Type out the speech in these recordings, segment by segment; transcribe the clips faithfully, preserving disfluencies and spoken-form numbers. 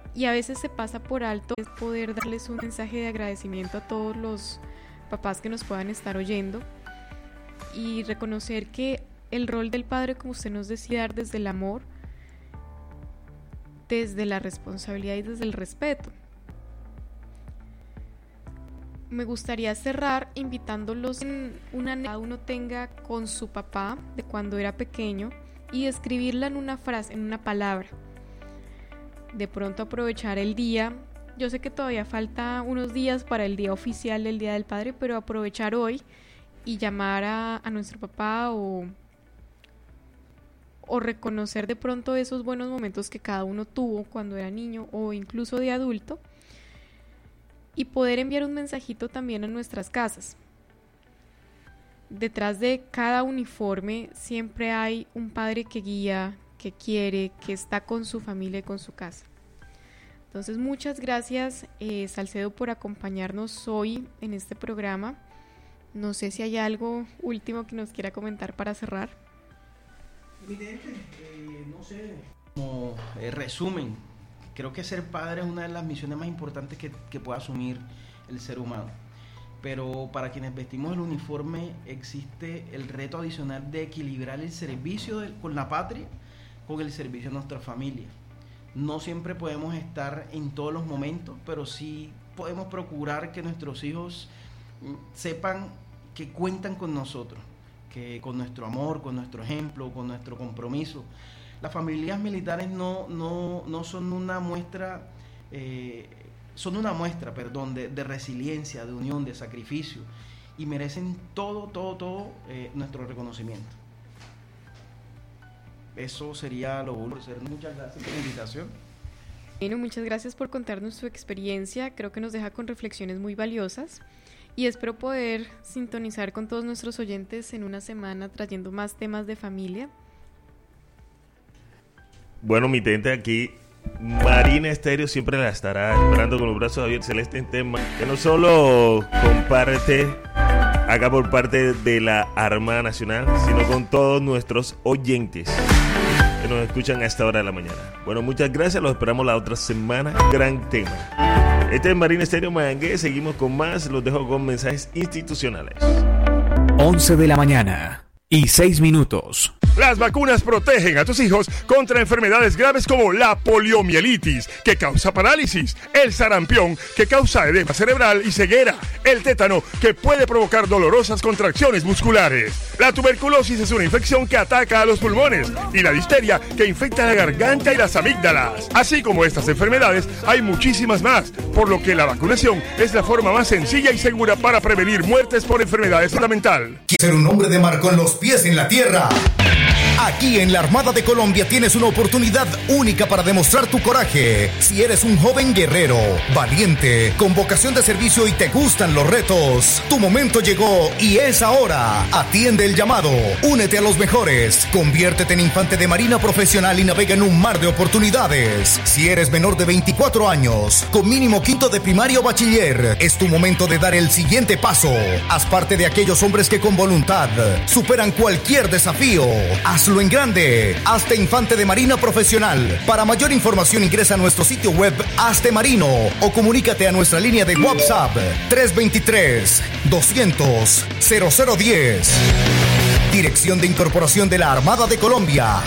y a veces se pasa por alto es poder darles un mensaje de agradecimiento a todos los papás que nos puedan estar oyendo y reconocer que el rol del padre, como usted nos decía, dar desde el amor, desde la responsabilidad y desde el respeto. Me gustaría cerrar invitándolos en una anécdota que cada uno tenga con su papá de cuando era pequeño y escribirla en una frase, en una palabra. De pronto aprovechar el día, yo sé que todavía falta unos días para el día oficial del Día del Padre, pero aprovechar hoy y llamar a, a nuestro papá o, o reconocer de pronto esos buenos momentos que cada uno tuvo cuando era niño o incluso de adulto, y poder enviar un mensajito también a nuestras casas. Detrás de cada uniforme siempre hay un padre que guía, que quiere, que está con su familia y con su casa. Entonces, muchas gracias, eh, Salcedo, por acompañarnos hoy en este programa. No sé si hay algo último que nos quiera comentar para cerrar. Evidente, eh, no sé, como eh, resumen, creo que ser padre es una de las misiones más importantes que, que puede asumir el ser humano. Pero para quienes vestimos el uniforme existe el reto adicional de equilibrar el servicio de, con la patria con el servicio a nuestra familia. No siempre podemos estar en todos los momentos, pero sí podemos procurar que nuestros hijos sepan que cuentan con nosotros, que con nuestro amor, con nuestro ejemplo, con nuestro compromiso. Las familias militares no, no, no son una muestra, eh, son una muestra, perdón, de, de resiliencia, de unión, de sacrificio, y merecen todo, todo, todo eh, nuestro reconocimiento. Eso sería lo último. Muchas gracias por la invitación. Bueno, muchas gracias por contarnos su experiencia. Creo que nos deja con reflexiones muy valiosas y espero poder sintonizar con todos nuestros oyentes en una semana trayendo más temas de familia. Bueno, mi tente aquí, Marina Estéreo siempre la estará esperando con los brazos abiertos. Celeste en tema que no solo comparte acá por parte de la Armada Nacional, sino con todos nuestros oyentes que nos escuchan a esta hora de la mañana. Bueno, muchas gracias, los esperamos la otra semana. Gran tema. Este es Marina Estéreo Mayangué, seguimos con más, los dejo con mensajes institucionales. once de la mañana y seis minutos. Las vacunas protegen a tus hijos contra enfermedades graves como la poliomielitis, que causa parálisis, el sarampión, que causa edema cerebral y ceguera, el tétano, que puede provocar dolorosas contracciones musculares. La tuberculosis es una infección que ataca a los pulmones, y la difteria, que infecta la garganta y las amígdalas. Así como estas enfermedades, hay muchísimas más, por lo que la vacunación es la forma más sencilla y segura para prevenir muertes por enfermedades fundamental. Quiero ser un hombre de mar con los pies en la tierra. Aquí en la Armada de Colombia tienes una oportunidad única para demostrar tu coraje. Si eres un joven guerrero, valiente, con vocación de servicio y te gustan los retos, tu momento llegó y es ahora. Atiende el llamado, únete a los mejores, conviértete en infante de marina profesional y navega en un mar de oportunidades. Si eres menor de veinticuatro años, con mínimo quinto de primaria o bachiller, es tu momento de dar el siguiente paso. Haz parte de aquellos hombres que con voluntad superan cualquier desafío. Hazlo en grande. Hazte infante de marina profesional. Para mayor información ingresa a nuestro sitio web Hazte Marino o comunícate a nuestra línea de WhatsApp tres dos tres, doscientos, cero cero diez. Dirección de Incorporación de la Armada de Colombia.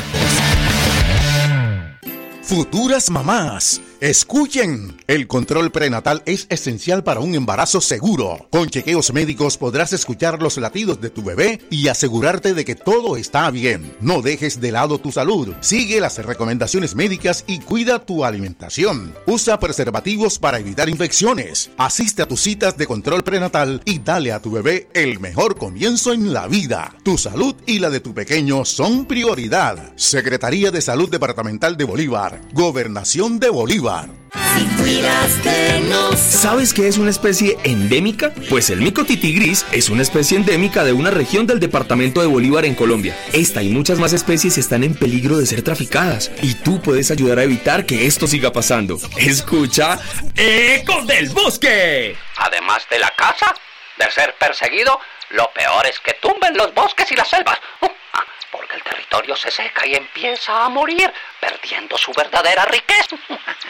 Futuras mamás, escuchen. El control prenatal es esencial para un embarazo seguro. Con chequeos médicos podrás escuchar los latidos de tu bebé y asegurarte de que todo está bien. No dejes de lado tu salud. Sigue las recomendaciones médicas y cuida tu alimentación. Usa preservativos para evitar infecciones. Asiste a tus citas de control prenatal y dale a tu bebé el mejor comienzo en la vida. Tu salud y la de tu pequeño son prioridad. Secretaría de Salud Departamental de Bolívar. Gobernación de Bolívar. Si cuidas de nosotros. ¿Sabes qué es una especie endémica? Pues el mico titigris es una especie endémica de una región del departamento de Bolívar en Colombia. Esta y muchas más especies están en peligro de ser traficadas y tú puedes ayudar a evitar que esto siga pasando. Escucha Ecos del Bosque. Además de la caza, de ser perseguido, lo peor es que tumben los bosques y las selvas. Porque el territorio se seca y empieza a morir, perdiendo su verdadera riqueza.